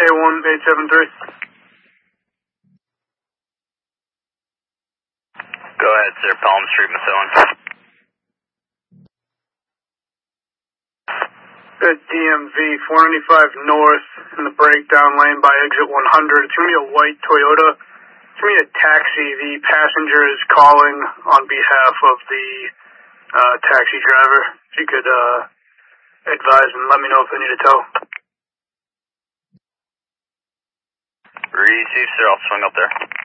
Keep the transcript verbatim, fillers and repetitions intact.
A one eight seven three. Go ahead, sir. Palm Street, Massillon. Good D M V four ninety-five north in the breakdown lane by exit one hundred. It's going to be a white Toyota. It's going to be a taxi. The passenger is calling on behalf of the uh, taxi driver. If you could uh, advise and let me know if they need a tow. Receive, sir. I'll swing up there.